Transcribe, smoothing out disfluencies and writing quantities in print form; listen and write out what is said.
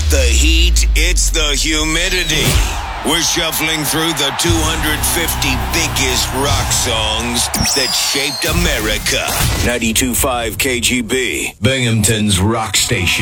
the heat, it's the humidity. We're shuffling through the 250 biggest rock songs that shaped America. 92.5 KGB, Binghamton's rock station.